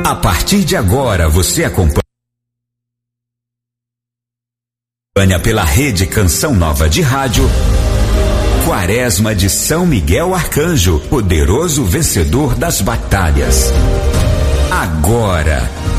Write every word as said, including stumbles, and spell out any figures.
A partir de agora você acompanha pela Rede Canção Nova de Rádio, Quaresma de São Miguel Arcanjo, poderoso vencedor das batalhas. Agora,